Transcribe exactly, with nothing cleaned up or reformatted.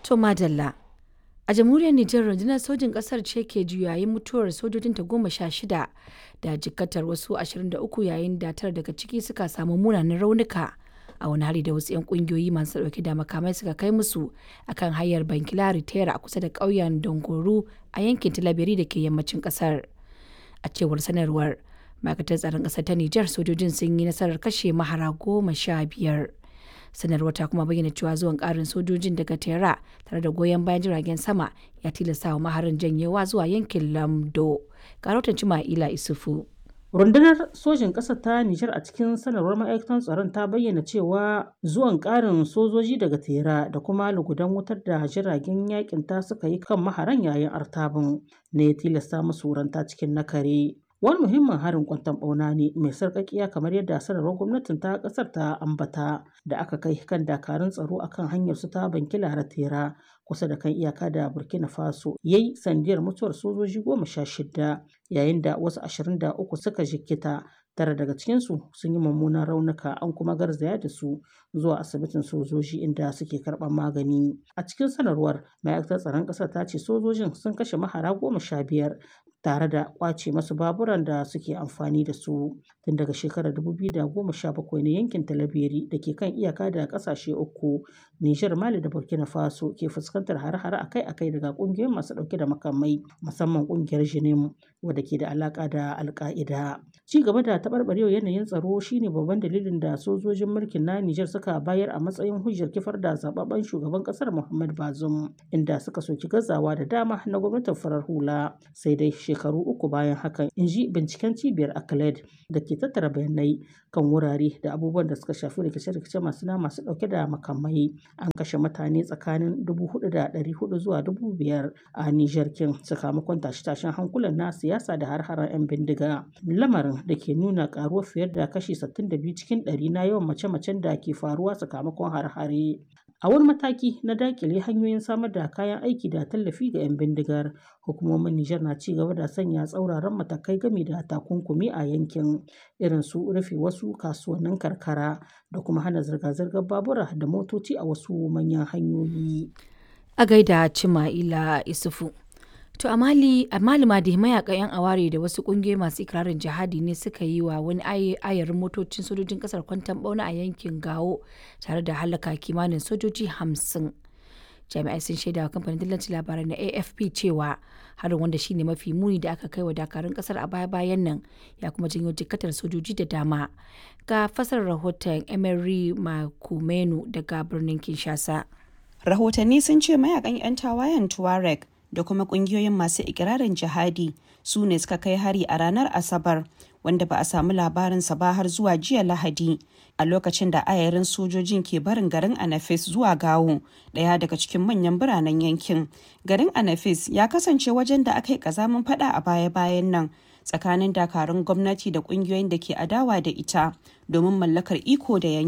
To madalla. A jamhuriyar Nijar rundunar sojin ƙasar ce ke juyayin mutuwar sojojinta goma sha shida da jikkatar wasu ashirin da uku yayin da tara daga ciki suka samu munanan raunuka a wani hari da wasu 'yan ƙungiyoyi masu ɗauke da makamai suka kai musu akan hanyar Bankila Ritera a kusa da ƙauyen Dongoro a yankin Tilaberi da ke yammacin ƙasar. A cewar sanarwar ma'aikatar tsaron ƙasar ta Nijar sojojin sun yi nasarar kashe mahara goma sha biyar. Sanarwar ta kuma bayyana cewa zuwan ƙarin sojojin daga Tera tare da goyon bayan jiragen sama ya tilasta wa maharin janyewa zuwa yankin Lamdo. Karotan Cima'ila Isufu. Rundunar sojin ƙasar ta Nijar a cikin sanarwar ma'aikatan tsaron ta bayyana cewa zuwan ƙarin sojoji daga Tera da kuma lugudan wutar da jiragen yakin ta suka yi kan maharan yayin artabin ne ya tilasta musu ranta cikin nakare. Wani muhimmin harin kwanton ɓauna ne mai sarƙaƙiya kamar yadda sanarwar gwamnatin ta ƙasar ta ambata da aka kai kan dakarun tsaro akan hanyar su ta Bankila Tera kusa da kan iyaka da Burkina Faso yayi sandiyar mutuwar sojoji goma sha shida yayin da wasu ashirin da uku suka jikkita. Tara daga cikinsu sun yi mummunan raunuka an kuma garzaya da su zuwa asibitin sojoji inda suke karɓar magani. A cikin sanarwar ma'aikatar tsaron ƙasar ta ce sojojin sun kashe mahara goma sha biyar tare da kwace masu baburan da suke amfani da su tun daga shekarar dubu biyu da goma sha bakwai ne yankin Talabiri da ke kan iyaka da ƙasashe uku Nijar, Mali da Burkina Faso ke fuskantar hare-hare akai-akai daga ƙungiyoyin masu ɗauke da makamai musamman ƙungiyar Jinim wadda ke da alaƙa da Al-Qaida. Ci gaba da taɓarɓarewar yanayin tsaro shine babban dalilin da sojojin mulkin na Nijar suka bayar a matsayin hujjar kifar da zababben shugaban ƙasar Muhammad Bazoum inda suka soki gazawa da dama na gwamnatin farar hula. Sai dai shekaru uku bayan hakan in ji binciken cibiyar Acled da ke tattara bayanai kan wurare da abubuwan da suka shafi rikice-rikice masu na masu ɗauke da makamai an kashe mutane tsakanin dubu hudu da ɗari hudu zuwa dubu biyar a Nijar kin sakamakon tashe-tashen hankulan na siyasa da har-haren 'yan bindiga. Lamarin da ke nuna karuwar fiye da kashi sittin da biyu cikin ɗari na yawan mace-macen da ke faruwa sakamakon har-hare. A wani mataki na dakile hanyoyin samar da kayan aiki da tallafi ga 'yan bindigar, hukumomin Nijar na ci gaba da sanya tsauraran matakai game da takunkumi a yankin irin su rufe wasu kasuwannin karkara da kuma hana zirga-zirgar babura da motoci a wasu manyan hanyoyi. A gaida Cima'ila Isufu. To a Mali, a Mali ma dai mayakan 'yan aware da wasu kungiyoyi masu ikirarin jihadi ne suka yi wa wani ayarin motocin sojojin kasar kwanton bauna a yankin Gao tare da halaka kimanin sojoji hamsin. Jami'ai sun shaida wa kamfanin dillancin labarai na A F P cewa harin wanda shine mafi muni da aka kai wa dakarun kasar a baya-bayan nan ya kuma janyo jikkatar sojoji da dama. Ga fasar rahoton Emery Makumenu daga birnin Kinshasa. Rahotanni sun ce mayakan 'yan tawayen Tuareg da kuma kungiyoyin masu ikirarin jihadi su ne suka kai hari a ranar Asabar wanda ba a samu labarinsa ba har zuwa jiya Lahadi a lokacin da ayarin sojojin ke barin garin Anafis zuwa Gawo, daya daga cikin manyan biranen yankin. Garin Anafis ya kasance wajen da aka yi kazamin fada a baya-bayan nan tsakanin dakarun gwamnati da kungiyoyin da ke adawa da ita domin mallakar iko da yankin.